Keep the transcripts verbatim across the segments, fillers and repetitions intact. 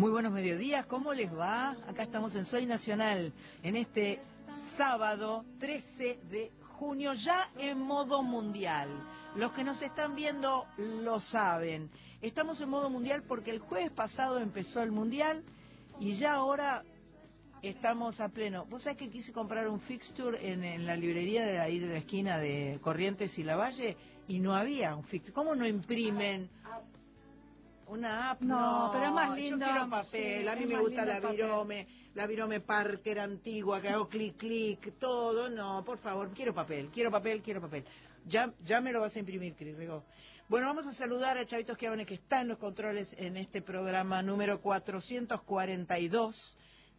Muy buenos mediodías, ¿cómo les va? Acá estamos en Soy Nacional, en este sábado trece de junio, ya en modo mundial. Los que nos están viendo lo saben. Estamos en modo mundial porque el jueves pasado empezó el mundial y ya ahora estamos a pleno. Vos sabés que quise comprar un fixture en, en la librería de ahí de la esquina de Corrientes y Lavalle y no había un fixture. ¿Cómo no imprimen una app? No, No, pero es más lindo. Yo quiero papel, Sí, a mí es me más gusta lindo la el papel. Virome, la Virome Parker antigua, que hago clic, clic, todo. No, por favor, quiero papel, quiero papel, quiero papel. Ya, ya me lo vas a imprimir, Cris Rego. Bueno, vamos a saludar a Chavito Schiavone, que está en los controles en este programa número cuatrocientos cuarenta y dos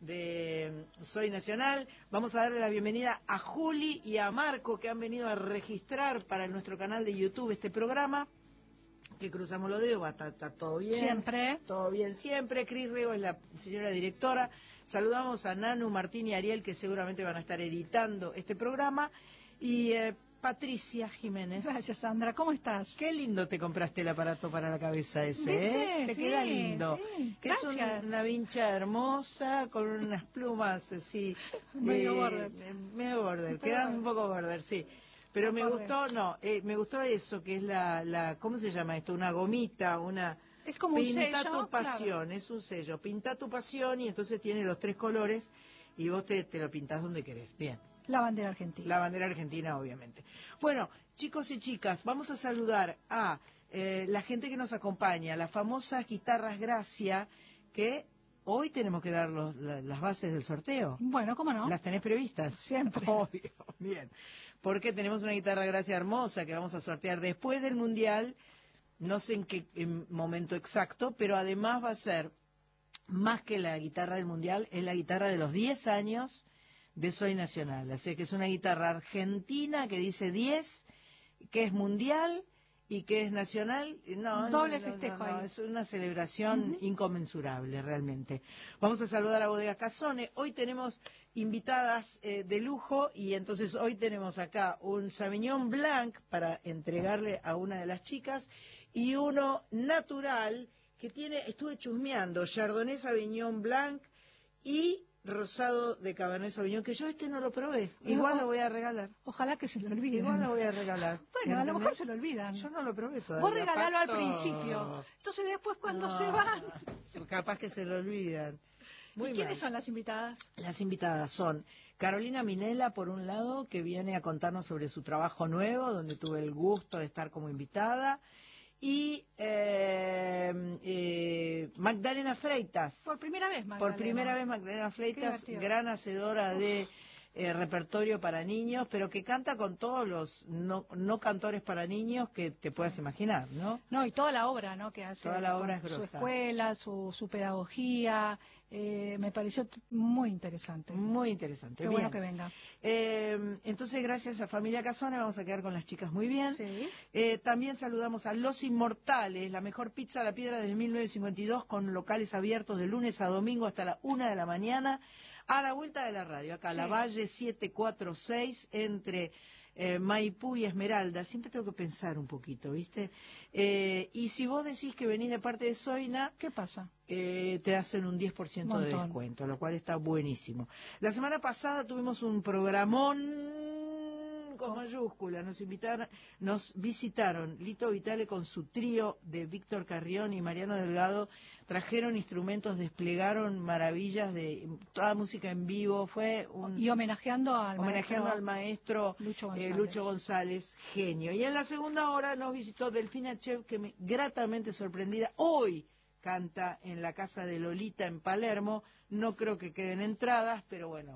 de Soy Nacional. Vamos a darle la bienvenida a Juli y a Marco, que han venido a registrar para nuestro canal de YouTube este programa. Que cruzamos los dedos, va a estar, estar todo bien. Siempre. Todo bien siempre. Cris Rego es la señora directora. Saludamos a Nanu, Martín y Ariel, que seguramente van a estar editando este programa. Y eh, Patricia Jiménez. Gracias, Sandra. ¿Cómo estás? Qué lindo te compraste el aparato para la cabeza ese, ¿Viste? ¿eh? Te Sí, queda lindo. Sí. Que es Gracias. un, una vincha hermosa con unas plumas así. Medio eh, border. Medio border. Medio Quedan border. un poco border, sí. Pero me Border. gustó, no, eh, me gustó eso, que es la, la, ¿cómo se llama esto? Una gomita, una... Es como un Pinta sello, tu pasión, claro. es un sello. Pinta tu pasión y entonces tiene los tres colores y vos te, te lo pintás donde querés. Bien. La bandera argentina. La bandera argentina, obviamente. Bueno, chicos y chicas, vamos a saludar a eh, la gente que nos acompaña, las famosas guitarras Gracia, que hoy tenemos que dar los, la, las bases del sorteo. Bueno, ¿cómo no? ¿Las tenés previstas? Siempre. Obvio, bien. Porque tenemos una guitarra Gracia hermosa que vamos a sortear después del Mundial, no sé en qué en momento exacto, pero además va a ser, más que la guitarra del Mundial, es la guitarra de los diez años de Soy Nacional. Así que es una guitarra argentina que dice diez, que es mundial y que es nacional. No, Doble no, festejo no, no, ahí. es una celebración uh-huh. inconmensurable realmente. Vamos a saludar a Bodegas Casone. Hoy tenemos invitadas eh, de lujo y entonces hoy tenemos acá un Sauvignon Blanc para entregarle a una de las chicas y uno natural que tiene, estuve chusmeando, Chardonnay Sauvignon Blanc y rosado de Cabernet Sauvignon, que yo este no lo probé. Igual o, lo voy a regalar. Ojalá que se lo olviden. Igual lo voy a regalar. Bueno, a lo mejor se lo olvidan. Yo no lo probé todavía. Vos regalalo Pato. al principio. Entonces después cuando no, se van... Capaz que se lo olvidan. Muy ¿Y quiénes mal. son las invitadas? Las invitadas son Carolina Minella, por un lado, que viene a contarnos sobre su trabajo nuevo, donde tuve el gusto de estar como invitada. Y eh, eh, Magdalena Freitas. Por primera vez, Magdalena. Por primera vez Magdalena Freitas, gran hacedora Uf. de eh, repertorio para niños, pero que canta con todos los no, no cantores para niños que te puedas imaginar, ¿no? No, y toda la obra, ¿no? Que hace. Toda la obra es su grosa. escuela, su, su pedagogía, eh, me pareció muy interesante. Muy interesante. Qué bien. Bueno que venga. Eh, entonces, gracias a Familia Casone, vamos a quedar con las chicas muy bien. Sí. Eh, también saludamos a Los Inmortales, la mejor pizza a la piedra desde mil novecientos cincuenta y dos, con locales abiertos de lunes a domingo hasta la una de la mañana, a la vuelta de la radio, acá, sí. La Valle setecientos cuarenta y seis, entre eh, Maipú y Esmeralda. Siempre tengo que pensar un poquito, ¿viste? Eh, y si vos decís que venís de parte de Soina, ¿qué pasa? Eh, te hacen un diez por ciento de descuento, lo cual está buenísimo. La semana pasada tuvimos un programón con mayúscula, nos invitaron, nos visitaron Lito Vitale con su trío de Víctor Carrión y Mariano Delgado, trajeron instrumentos, desplegaron maravillas de toda música en vivo, fue un... Y homenajeando al homenajeando maestro, al maestro Lucho González. Eh, Lucho González, genio. Y en la segunda hora nos visitó Delfina Chev, que me gratamente sorprendida, hoy canta en la casa de Lolita en Palermo, no creo que queden entradas, pero bueno,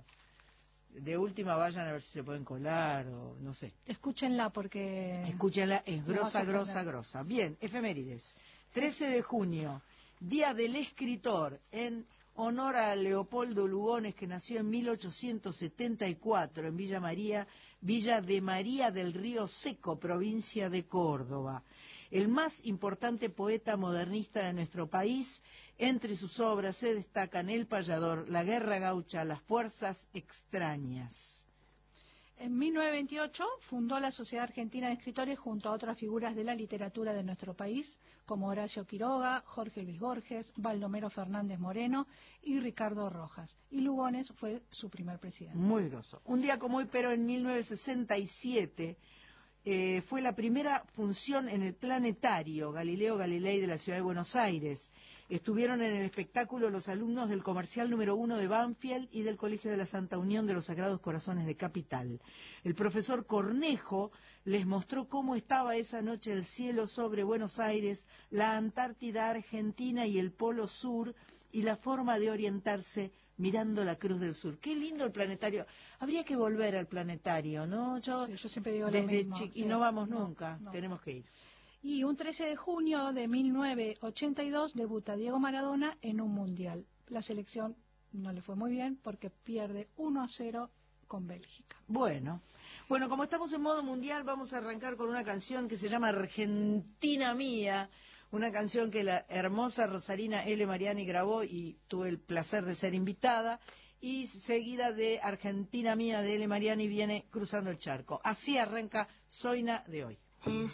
de última vayan a ver si se pueden colar o no sé. Escúchenla porque... Escúchenla, es grosa, grosa, grosa. Bien, efemérides. trece de junio, Día del Escritor, en honor a Leopoldo Lugones, que nació en mil ochocientos setenta y cuatro en Villa María, Villa de María del Río Seco, provincia de Córdoba. El más importante poeta modernista de nuestro país, entre sus obras se destacan El Payador, La Guerra Gaucha, Las Fuerzas Extrañas. En mil novecientos veintiocho fundó la Sociedad Argentina de Escritores junto a otras figuras de la literatura de nuestro país, como Horacio Quiroga, Jorge Luis Borges, Baldomero Fernández Moreno y Ricardo Rojas. Y Lugones fue su primer presidente. Muy groso. Un día como hoy, pero en mil novecientos sesenta y siete, eh, fue la primera función en el Planetario Galileo Galilei de la ciudad de Buenos Aires. Estuvieron en el espectáculo los alumnos del comercial número uno de Banfield y del Colegio de la Santa Unión de los Sagrados Corazones de Capital. El profesor Cornejo les mostró cómo estaba esa noche el cielo sobre Buenos Aires, la Antártida Argentina y el Polo Sur, y la forma de orientarse mirando la Cruz del Sur. Qué lindo el planetario. Habría que volver al planetario, ¿no? Yo, sí, yo siempre digo desde lo mismo. chi- Sí, y no vamos no, nunca, no. tenemos que ir. Y un trece de junio de mil novecientos ochenta y dos debuta Diego Maradona en un mundial. La selección no le fue muy bien porque pierde uno a cero con Bélgica. Bueno, bueno, como estamos en modo mundial, vamos a arrancar con una canción que se llama Argentina Mía, una canción que la hermosa Rosarina L. Mariani grabó y tuve el placer de ser invitada, y seguida de Argentina Mía de L. Mariani viene Cruzando el Charco. Así arranca Zoina de hoy.